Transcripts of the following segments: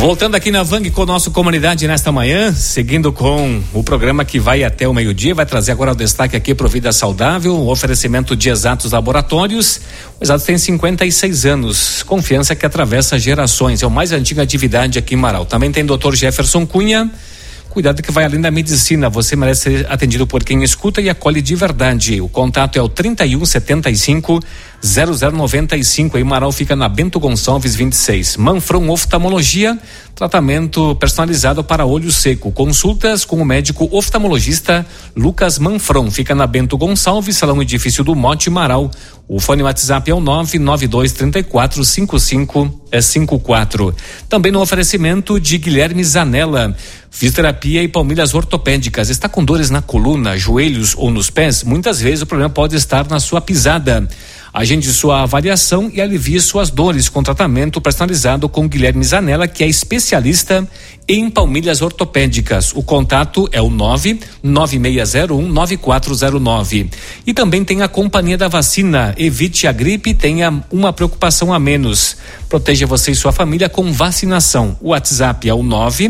Voltando aqui na Vang com o nosso Comunidade nesta manhã, seguindo com o programa que vai até o meio-dia, vai trazer agora o destaque aqui pro Vida Saudável, o oferecimento de Exatos Laboratórios. O Exatos tem 56 anos, confiança que atravessa gerações, é a mais antiga atividade aqui em Marau. Também tem Dr. Jefferson Cunha. Cuidado que vai além da medicina, você merece ser atendido por quem escuta e acolhe de verdade. O contato é o 3175-0095, aí Marau fica na Bento Gonçalves 26. Manfron Oftalmologia, tratamento personalizado para olho seco. Consultas com o médico oftalmologista Lucas Manfron, fica na Bento Gonçalves, Salão Edifício do Mote, Marau. O fone WhatsApp é o 992345554. Também no oferecimento de Guilherme Zanella, fisioterapia e palmilhas ortopédicas. Está com dores na coluna, joelhos ou nos pés? Muitas vezes o problema pode estar na sua pisada. Agende sua avaliação e alivie suas dores com tratamento personalizado com Guilherme Zanella, que é especialista em palmilhas ortopédicas. O contato é o 99601-9409. E também tem a Companhia da Vacina. Evite a gripe, tenha uma preocupação a menos. Proteja você e sua família com vacinação. O WhatsApp é o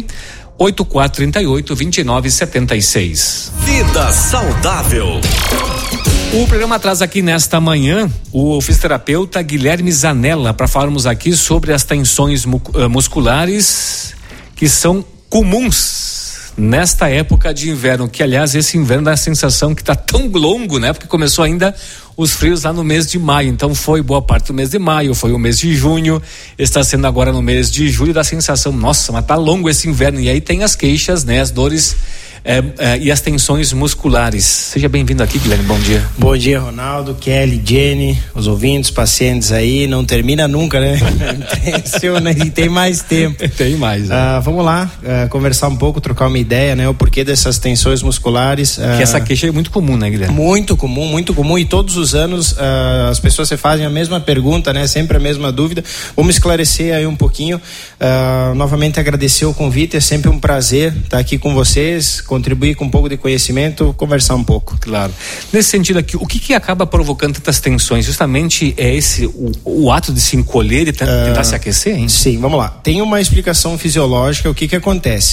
98438-2976. Vida Saudável. O programa traz aqui nesta manhã o fisioterapeuta Guilherme Zanella para falarmos aqui sobre as tensões musculares que são comuns nesta época de inverno, que aliás esse inverno dá a sensação que está tão longo, né? Porque começou ainda os frios lá no mês de maio, então foi boa parte do mês de maio, foi o mês de junho, está sendo agora no mês de julho, dá a sensação, nossa, mas tá longo esse inverno. E aí tem as queixas, né? As dores e as tensões musculares. Seja bem-vindo aqui, Guilherme, bom dia. Bom dia, Ronaldo, Kelly, Jenny, os ouvintes, pacientes aí, não termina nunca, né? E tem mais tempo. Tem mais. Vamos lá, conversar um pouco, trocar uma ideia, né? O porquê dessas tensões musculares. Que essa queixa é muito comum, né, Guilherme? Muito comum, e todos os anos as pessoas se fazem a mesma pergunta, né? Sempre a mesma dúvida. Vamos esclarecer aí um pouquinho. Novamente agradecer o convite, é sempre um prazer estar aqui com vocês, contribuir com um pouco de conhecimento, conversar um pouco. Claro. Nesse sentido aqui, o que acaba provocando tantas tensões? Justamente é esse, o ato de se encolher e tentar se aquecer, hein? Sim, vamos lá. Tem uma explicação fisiológica, o que acontece?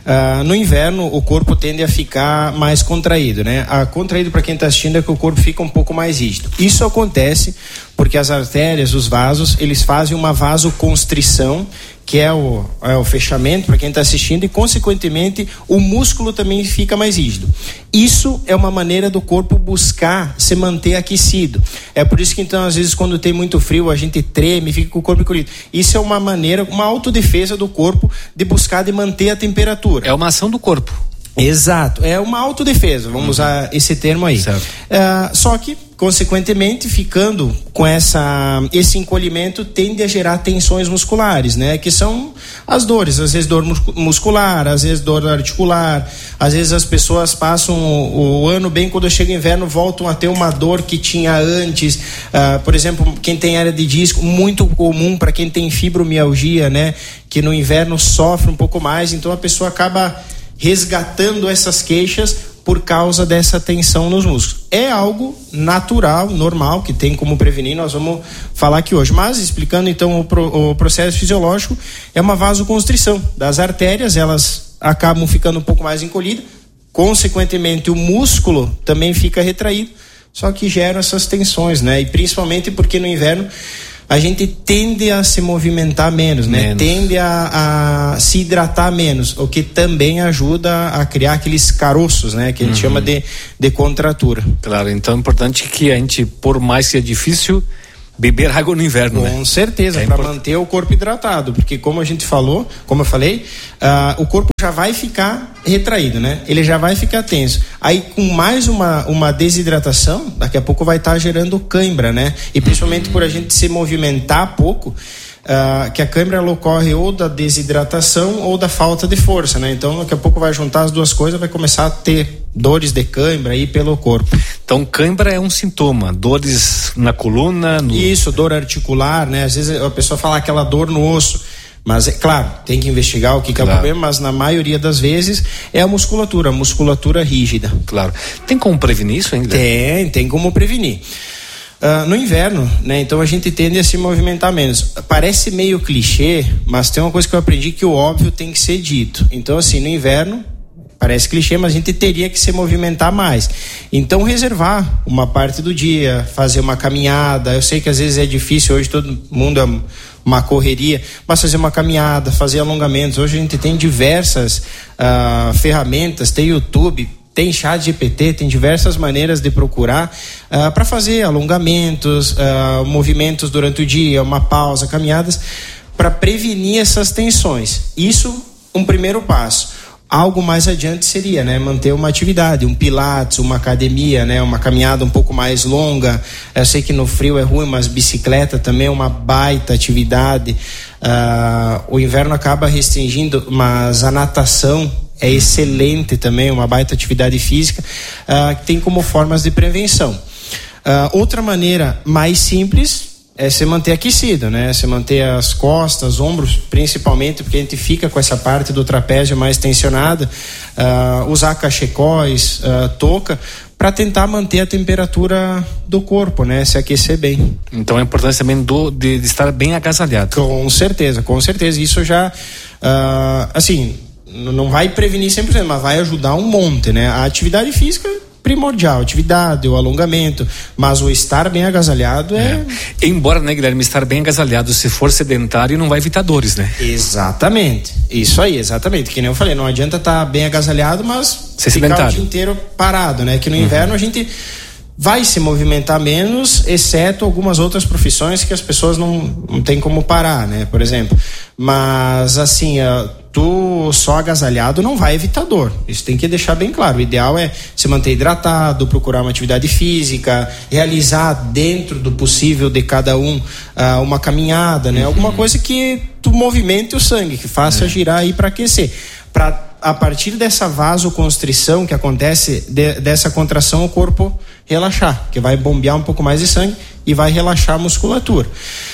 No inverno, o corpo tende a ficar mais contraído, né? Contraído, para quem está assistindo, é que o corpo fica um pouco mais rígido. Isso acontece porque as artérias, os vasos, eles fazem uma vasoconstrição, que é o fechamento, para quem está assistindo, e consequentemente o músculo também fica mais rígido. Isso é uma maneira do corpo buscar se manter aquecido. É por isso que então às vezes quando tem muito frio a gente treme, fica com o corpo encolhido. Isso é uma maneira, uma autodefesa do corpo de buscar de manter a temperatura. É uma ação do corpo. Exato, é uma autodefesa, vamos usar esse termo aí. Só que, consequentemente, ficando com esse encolhimento, tende a gerar tensões musculares, né? Que são as dores, às vezes dor muscular, às vezes dor articular, às vezes as pessoas passam o ano bem, quando chega o inverno voltam a ter uma dor que tinha antes. Por exemplo, quem tem hernia de disco, muito comum para quem tem fibromialgia, né? Que no inverno sofre um pouco mais, então a pessoa acaba resgatando essas queixas por causa dessa tensão nos músculos. É algo natural, normal, que tem como prevenir, nós vamos falar aqui hoje. Mas, explicando então o processo fisiológico, é uma vasoconstrição das artérias, elas acabam ficando um pouco mais encolhidas, consequentemente o músculo também fica retraído, só que geram essas tensões, né? E principalmente porque no inverno a gente tende a se movimentar menos, né? Tende a se hidratar menos, o que também ajuda a criar aqueles caroços, né? Que a gente chama de contratura. Claro, então é importante que a gente, por mais que seja difícil, beber água no inverno, com certeza, para manter o corpo hidratado, porque como eu falei, o corpo já vai ficar retraído, né? Ele já vai ficar tenso. Aí com mais uma desidratação, daqui a pouco vai estar gerando cãibra, né? E principalmente por a gente se movimentar pouco, que a cãibra ela ocorre ou da desidratação ou da falta de força, né? Então daqui a pouco vai juntar as duas coisas, vai começar a ter dores de cãibra aí pelo corpo. Então cãibra é um sintoma, dores na coluna, Isso, dor articular, né? Às vezes a pessoa fala aquela dor no osso, mas é claro, tem que investigar o que é o problema, mas na maioria das vezes é a musculatura rígida. Claro. Tem como prevenir isso ainda? Tem como prevenir. No inverno, né? Então a gente tende a se movimentar menos. Parece meio clichê, mas tem uma coisa que eu aprendi, que o óbvio tem que ser dito. Então, assim, no inverno, parece clichê, mas a gente teria que se movimentar mais. Então, reservar uma parte do dia, fazer uma caminhada. Eu sei que às vezes é difícil, hoje todo mundo é uma correria, mas fazer uma caminhada, fazer alongamentos. Hoje a gente tem diversas ferramentas, tem YouTube, tem ChatGPT, tem diversas maneiras de procurar para fazer alongamentos, movimentos durante o dia, uma pausa, caminhadas, para prevenir essas tensões. Isso, um primeiro passo. Algo mais adiante seria, né, manter uma atividade, um pilates, uma academia, né, uma caminhada um pouco mais longa. Eu sei que no frio é ruim, mas bicicleta também é uma baita atividade. O inverno acaba restringindo, mas a natação é excelente também, uma baita atividade física, que tem como formas de prevenção. Outra maneira mais simples é se manter aquecido, né? Se manter as costas, ombros, principalmente, porque a gente fica com essa parte do trapézio mais tensionada. Usar cachecóis, touca, para tentar manter a temperatura do corpo, né? Se aquecer bem. Então a importância também de estar bem agasalhado. Com certeza. Isso já, assim, não vai prevenir 100%, mas vai ajudar um monte, né? A atividade física primordial, atividade, o alongamento, mas o estar bem agasalhado Embora, né, Guilherme, estar bem agasalhado, se for sedentário, não vai evitar dores, né? Exatamente, isso aí, exatamente, que nem eu falei, não adianta estar bem agasalhado, mas ser ficar sedentário o dia inteiro parado, né? Que no inverno a gente vai se movimentar menos, exceto algumas outras profissões que as pessoas não tem como parar, né? Por exemplo, mas assim, tu só agasalhado não vai evitar dor, isso tem que deixar bem claro. O ideal é se manter hidratado, procurar uma atividade física, realizar dentro do possível de cada uma caminhada, né? Alguma coisa que tu movimente o sangue, que faça girar aí para aquecer, para a partir dessa vasoconstrição que acontece, dessa contração, o corpo relaxar, que vai bombear um pouco mais de sangue e vai relaxar a musculatura.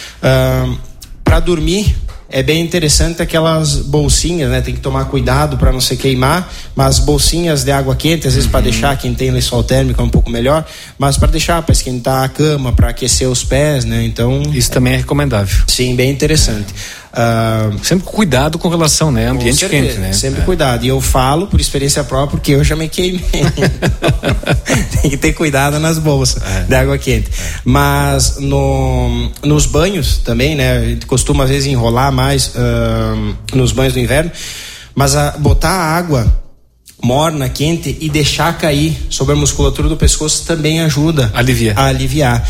Para dormir é bem interessante aquelas bolsinhas, né? Tem que tomar cuidado para não se queimar, mas bolsinhas de água quente, às vezes para deixar, quem tem lençol térmico é um pouco melhor, mas para deixar, para esquentar a cama, para aquecer os pés, né? Então isso também é recomendável. Sim, bem interessante. Sempre cuidado com relação, né? Ambiente quente, né? Sempre cuidado. E eu falo por experiência própria, porque eu já me queimei. Tem que ter cuidado nas bolsas de água quente. Mas nos banhos também, né? A gente costuma às vezes enrolar mais nos banhos do inverno, mas botar a água morna, quente e deixar cair sobre a musculatura do pescoço também ajuda a aliviar.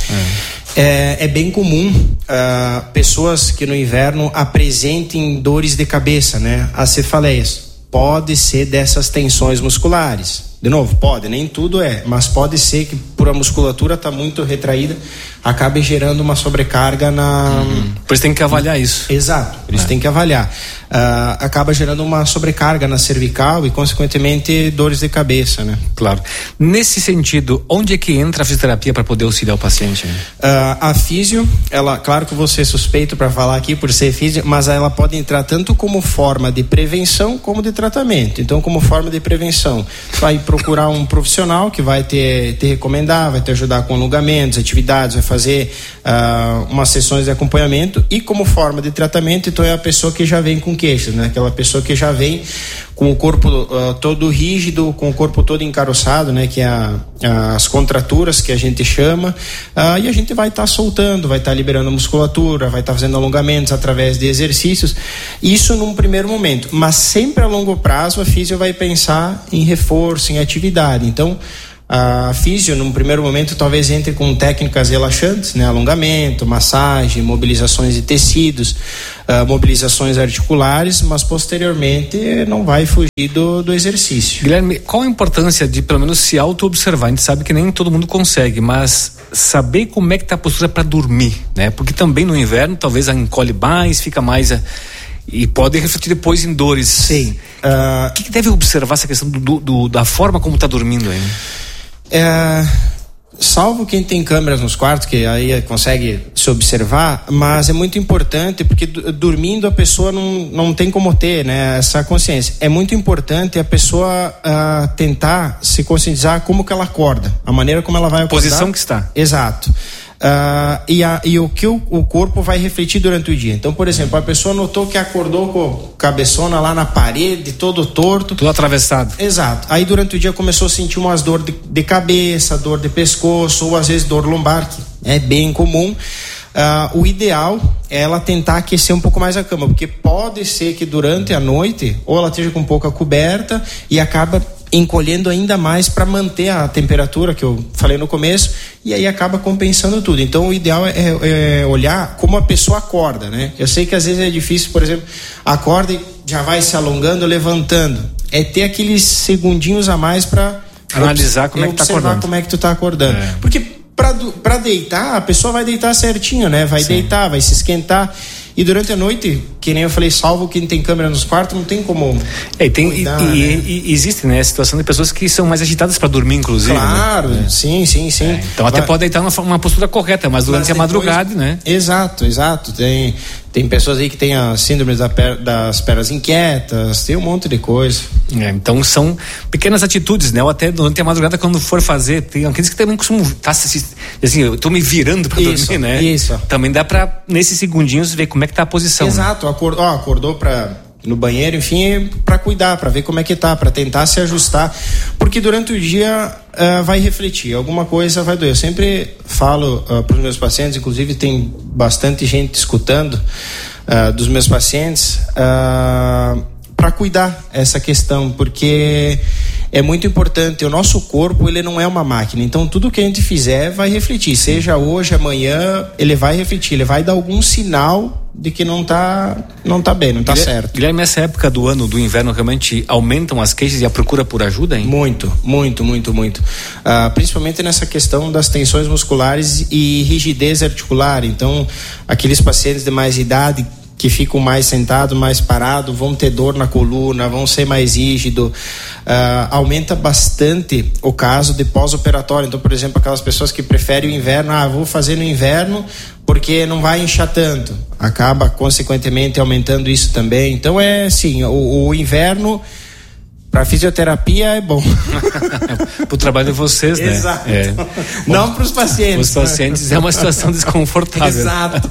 É bem comum pessoas que no inverno apresentem dores de cabeça, né? As cefaleias. Pode ser dessas tensões musculares. De novo, pode, nem tudo mas pode ser que por a musculatura estar muito retraída, acabe gerando uma sobrecarga Por isso tem que avaliar isso. Exato, por isso tem que avaliar. Acaba gerando uma sobrecarga na cervical e, consequentemente, dores de cabeça, né? Claro. Nesse sentido, onde é que entra a fisioterapia para poder auxiliar o paciente? A físio, ela, claro que eu vou ser suspeito para falar aqui por ser físio, mas ela pode entrar tanto como forma de prevenção como de tratamento. Então, como forma de prevenção, vai procurar um profissional que vai te recomendar, vai te ajudar com alongamentos, atividades, vai fazer umas sessões de acompanhamento, e como forma de tratamento, então é a pessoa que já vem com queixas, né? Aquela pessoa que já vem com o corpo todo rígido, com o corpo todo encaroçado, né? Que é as contraturas que a gente chama, e a gente vai estar soltando, vai estar liberando a musculatura, vai estar fazendo alongamentos através de exercícios, isso num primeiro momento, mas sempre a longo prazo a físio vai pensar em reforço, em atividade. Então a físio, num primeiro momento, talvez entre com técnicas relaxantes, né? Alongamento, massagem, mobilizações de tecidos, mobilizações articulares, mas posteriormente não vai fugir do exercício. Guilherme, qual a importância de pelo menos se auto-observar? A gente sabe que nem todo mundo consegue, mas saber como é que está a postura para dormir, né? Porque também no inverno talvez encolhe mais, fica mais e pode refletir depois em dores. Sim. O que deve observar essa questão da forma como está dormindo aí? Salvo quem tem câmeras nos quartos, que aí consegue se observar, mas é muito importante, porque dormindo a pessoa não tem como ter, né, essa consciência. É muito importante a pessoa tentar se conscientizar como que ela acorda, a maneira como ela vai acordar. Posição que está. Exato. e o que o corpo vai refletir durante o dia. Então, por exemplo, a pessoa notou que acordou com a cabeçona lá na parede, todo torto. Tudo atravessado. Exato. Aí durante o dia começou a sentir umas dores de cabeça, dor de pescoço, ou às vezes dor lombar, que é bem comum. O ideal é ela tentar aquecer um pouco mais a cama, porque pode ser que durante a noite, ou ela esteja com pouca coberta e acaba encolhendo ainda mais para manter a temperatura que eu falei no começo, e aí acaba compensando tudo. Então o ideal é olhar como a pessoa acorda, né? Eu sei que às vezes é difícil, por exemplo, acorda e já vai se alongando, levantando. É ter aqueles segundinhos a mais para analisar como é que tá acordando. Observar como é que tu tá acordando. Porque para deitar, a pessoa vai deitar certinho, né? Vai deitar, vai se esquentar. E durante a noite, que nem eu falei, salvo quem tem câmera nos quartos, não tem como cuidar, né? E existe, né, a situação de pessoas que são mais agitadas para dormir, inclusive. Claro, né? Sim. Então até pode deitar numa postura correta, mas durante a madrugada, né? Exato. Tem pessoas aí que tem a síndrome das pernas inquietas, tem um monte de coisa. Então são pequenas atitudes, né? Ou até durante a madrugada, quando for fazer, tem aqueles que também costumam assim, eu tô me virando para dormir, né? Isso. Também dá para, nesses segundinhos, ver como é que tá a posição. Exato, né? Acordou no banheiro, enfim, para cuidar, para ver como é que tá, para tentar se ajustar, porque durante o dia vai refletir, alguma coisa vai doer. Eu sempre falo para os meus pacientes, inclusive tem bastante gente escutando dos meus pacientes, para cuidar essa questão, porque é muito importante. O nosso corpo, ele não é uma máquina, então tudo que a gente fizer vai refletir, seja hoje, amanhã, ele vai refletir, ele vai dar algum sinal de que não tá bem, não tá certo. Guilherme, nessa época do ano, do inverno, realmente aumentam as queixas e a procura por ajuda, hein? Muito. Principalmente nessa questão das tensões musculares e rigidez articular. Então, aqueles pacientes de mais idade que ficam mais sentados, mais parados, vão ter dor na coluna, vão ser mais rígidos. Aumenta bastante o caso de pós-operatório. Então, por exemplo, aquelas pessoas que preferem o inverno, vou fazer no inverno porque não vai inchar tanto. Acaba, consequentemente, aumentando isso também. Então, o inverno para fisioterapia é bom. Para o trabalho de vocês, né? Exato. Não para os pacientes. Os pacientes é uma situação desconfortável. Exato.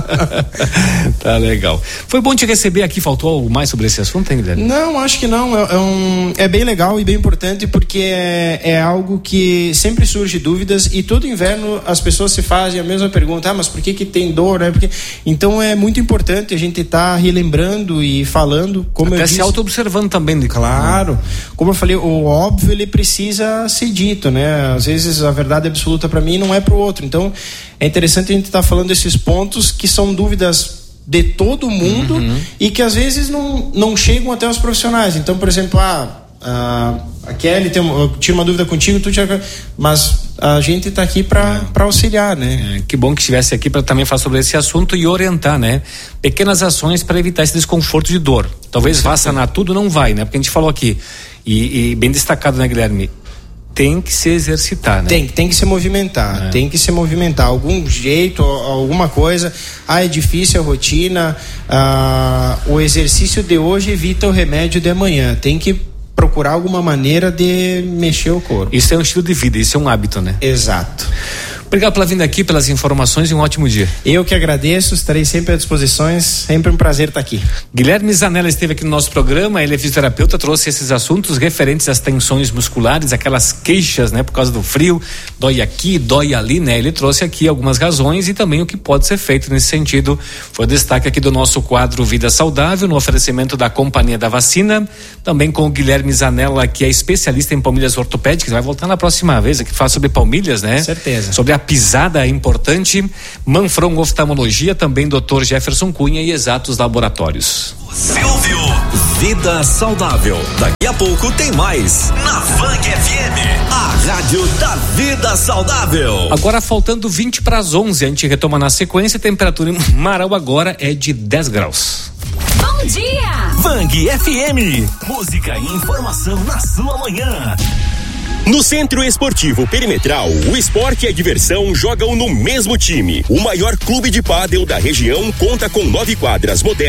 Tá legal. Foi bom te receber aqui. Faltou algo mais sobre esse assunto, hein, Guilherme? Não, acho que não. É bem legal e bem importante, porque é algo que sempre surge dúvidas, e todo inverno as pessoas se fazem a mesma pergunta: mas por que tem dor, né? Então é muito importante a gente estar relembrando e falando, como até eu disse, se auto-observando também. Claro. Como eu falei, o óbvio, ele precisa ser dito, né? Às vezes a verdade absoluta para mim não é para o outro. Então é interessante a gente estar falando desses pontos que são dúvidas de todo mundo, e que às vezes não chegam até os profissionais. Então, por exemplo, a Kelly tira uma dúvida contigo, mas a gente está aqui para auxiliar, né? Que bom que estivesse aqui para também falar sobre esse assunto e orientar, né? Pequenas ações para evitar esse desconforto de dor. Talvez vá sanar tudo, não vai, né? Porque a gente falou aqui, e bem destacado, né, Guilherme? Tem que se exercitar, né? Tem que se movimentar, tem que se movimentar, algum jeito, alguma coisa. É difícil a rotina, o exercício de hoje evita o remédio de amanhã. Tem que procurar alguma maneira de mexer o corpo. Isso é um estilo de vida, isso é um hábito, né? Exato. Obrigado pela vinda aqui, pelas informações, e um ótimo dia. Eu que agradeço, estarei sempre à disposição, sempre um prazer estar aqui. Guilherme Zanella esteve aqui no nosso programa, ele é fisioterapeuta, trouxe esses assuntos referentes às tensões musculares, aquelas queixas, né, por causa do frio, dói aqui, dói ali, né? Ele trouxe aqui algumas razões e também o que pode ser feito nesse sentido. Foi o destaque aqui do nosso quadro Vida Saudável, no oferecimento da Companhia da Vacina, também com o Guilherme Zanella, que é especialista em palmilhas ortopédicas. Vai voltar na próxima vez aqui, falar sobre palmilhas, né? Certeza. Sobre a pisada importante. Manfron Oftalmologia, também Dr. Jefferson Cunha e Exatos Laboratórios. Você ouviu Vida Saudável. Daqui a pouco tem mais na Funk FM, a rádio da vida saudável. Agora faltando 20 para as 11, a gente retoma na sequência. A temperatura em Marau agora é de 10 graus. Bom dia! Funk FM, música e informação na sua manhã. No Centro Esportivo Perimetral, o esporte e a diversão jogam no mesmo time. O maior clube de pádel da região conta com 9 quadras modernas.